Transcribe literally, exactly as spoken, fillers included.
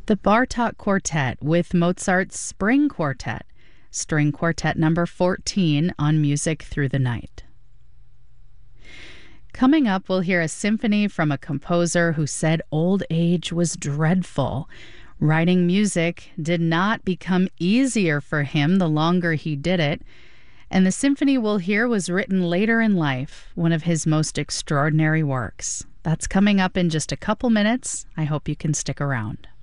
The Bartók Quartet with Mozart's Spring Quartet, String Quartet number fourteen on Music Through the Night. Coming up, we'll hear a symphony from a composer who said old age was dreadful. Writing music did not become easier for him the longer he did it, and the symphony we'll hear was written later in life, one of his most extraordinary works. That's coming up in just a couple minutes. I hope you can stick around.